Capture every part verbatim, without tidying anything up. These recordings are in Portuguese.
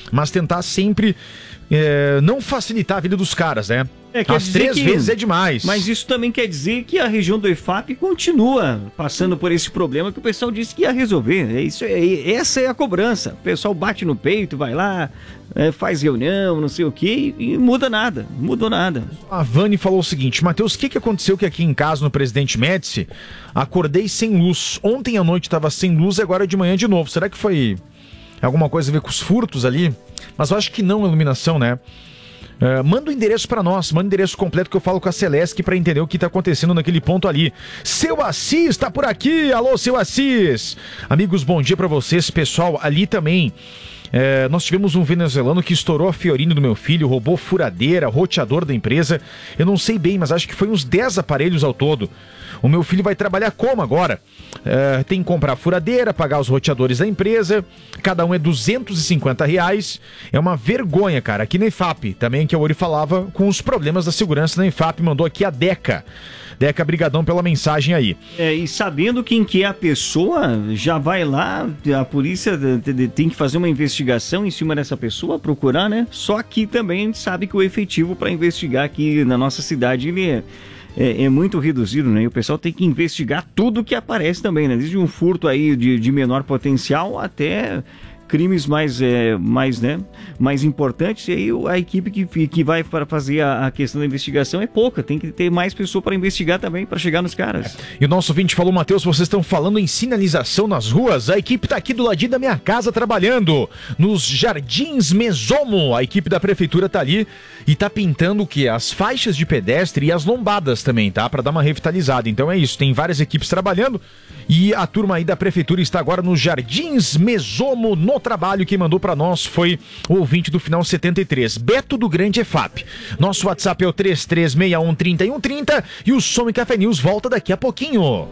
mas tentar sempre é, não facilitar a vida dos caras, né? É, As três que, vezes é demais. Mas isso também quer dizer que a região do E F A P continua passando por esse problema que o pessoal disse que ia resolver. É isso, é, essa é a cobrança. O pessoal bate no peito, vai lá, é, faz reunião, não sei o quê, e, e muda nada. Mudou nada. A Vani falou o seguinte: Matheus, o que, que aconteceu que aqui em casa, no Presidente Médici, acordei sem luz. Ontem à noite estava sem luz e agora de manhã de novo. Será que foi alguma coisa a ver com os furtos ali? Mas eu acho que não, a iluminação, né? Uh, manda o endereço pra nós, manda o endereço completo que eu falo com a Celeste pra entender o que tá acontecendo naquele ponto ali. Seu Assis tá por aqui, alô seu Assis. Amigos, bom dia pra vocês, pessoal, ali também. É, nós tivemos um venezuelano que estourou a Fiorino do meu filho, roubou furadeira, roteador da empresa. Eu não sei bem, mas acho que foi uns dez aparelhos ao todo. O meu filho vai trabalhar como agora? É, tem que comprar furadeira, pagar os roteadores da empresa. Cada um é duzentos e cinquenta reais. É uma vergonha, cara. Aqui na E F A P, também que a Ori falava com os problemas da segurança na E F A P. Mandou aqui a Deca. Deca, brigadão pela mensagem aí. É, e sabendo quem que é a pessoa, já vai lá, a polícia tem que fazer uma investigação em cima dessa pessoa, procurar, né? Só que também a gente sabe que o efetivo para investigar aqui na nossa cidade, ele é, é, é muito reduzido, né? E o pessoal tem que investigar tudo que aparece também, né? Desde um furto aí de, de menor potencial até crimes mais, é, mais, né, mais importantes, e aí a equipe que, que vai para fazer a, a questão da investigação é pouca, tem que ter mais pessoa para investigar também, para chegar nos caras. E o nosso ouvinte falou: Matheus, vocês estão falando em sinalização nas ruas? A equipe está aqui do ladinho da minha casa trabalhando, nos Jardins Mesomo. A equipe da prefeitura está ali e está pintando o quê? As faixas de pedestre e as lombadas também, tá? Para dar uma revitalizada. Então é isso, tem várias equipes trabalhando e a turma aí da prefeitura está agora nos Jardins Mesomo, no trabalho. Quem mandou pra nós foi o ouvinte do final setenta e três, Beto do Grande E F A P. Nosso WhatsApp é o três três seis um, três um três zero e o Som e Café News volta daqui a pouquinho.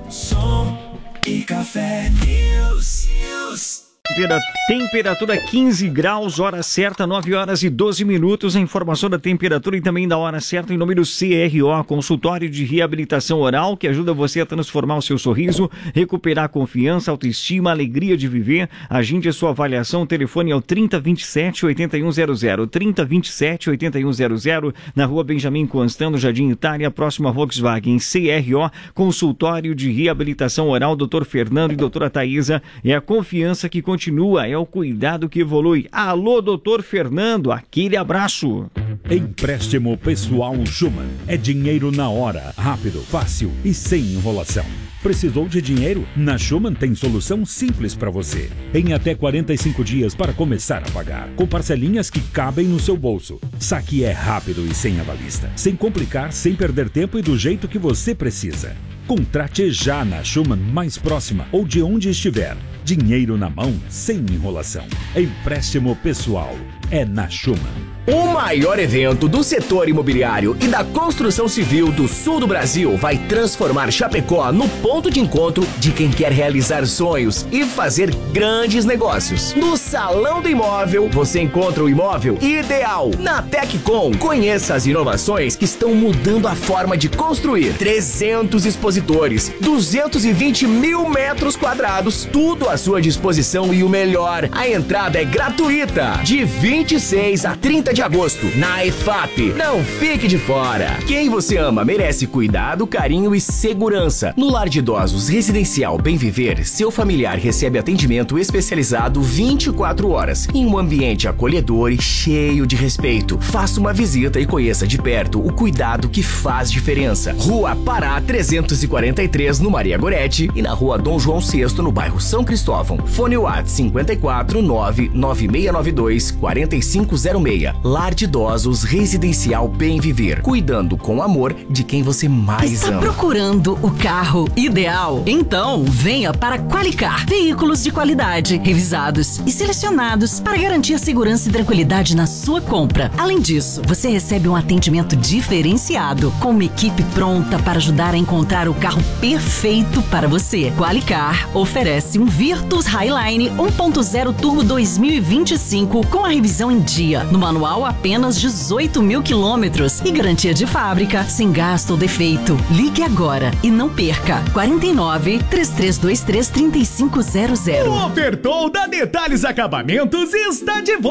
Som e Café News. News. Temperatura quinze graus, hora certa, nove horas e doze minutos. A informação da temperatura e também da hora certa em nome do C R O, Consultório de Reabilitação Oral, que ajuda você a transformar o seu sorriso, recuperar a confiança, autoestima, alegria de viver. Agende a sua avaliação, o telefone é o trinta, vinte e sete, oitenta e um zero zero, trinta, vinte e sete, oitenta e um zero zero, na rua Benjamin Constant, no Jardim Itália, próximo a Volkswagen. C R O, Consultório de Reabilitação Oral, doutor Fernando e doutora Thaisa. É a confiança que continua, é o cuidado que evolui. Alô, doutor Fernando, aquele abraço. Empréstimo Pessoal Schumann. É dinheiro na hora, rápido, fácil e sem enrolação. Precisou de dinheiro? Na Schumann tem solução simples para você. Em até quarenta e cinco dias para começar a pagar, com parcelinhas que cabem no seu bolso. Saque é rápido e sem avalista, sem complicar, sem perder tempo e do jeito que você precisa. Contrate já na Schumann mais próxima ou de onde estiver. Dinheiro na mão, sem enrolação. Empréstimo pessoal é na Schumann. O maior evento do setor imobiliário e da construção civil do sul do Brasil vai transformar Chapecó no ponto de encontro de quem quer realizar sonhos e fazer grandes negócios. No Salão do Imóvel, você encontra o imóvel ideal. Na Teccom, conheça as inovações que estão mudando a forma de construir. trezentos expositores, duzentos e vinte mil metros quadrados, tudo à sua disposição e o melhor, a entrada é gratuita. De vinte e seis a trinta de agosto, na E F A P. Não fique de fora. Quem você ama merece cuidado, carinho e segurança. No Lar de Idosos Residencial Bem Viver, seu familiar recebe atendimento especializado vinte e quatro horas, em um ambiente acolhedor e cheio de respeito. Faça uma visita e conheça de perto o cuidado que faz diferença. Rua Pará trezentos e quarenta e três, no Maria Goretti, e na Rua Dom João sexto, no bairro São Cristóvão. Fone WhatsApp cinquenta e quatro, nove nove seis nove dois, quatro cinco zero seis. Lar de Idosos Residencial Bem Viver, cuidando com amor de quem você mais Está ama. Está procurando o carro ideal? Então venha para Qualicar. Veículos de qualidade, revisados e selecionados para garantir segurança e tranquilidade na sua compra. Além disso, você recebe um atendimento diferenciado, com uma equipe pronta para ajudar a encontrar o carro perfeito para você. Qualicar oferece um Virtus Highline um ponto zero Turbo dois mil e vinte e cinco com a revisão em dia. No manual, apenas dezoito mil quilômetros e garantia de fábrica, sem gasto ou defeito. Ligue agora e não perca. quarenta e nove, três três dois três, três cinco zero zero. O Ofertou da Detalhes Acabamentos está de volta.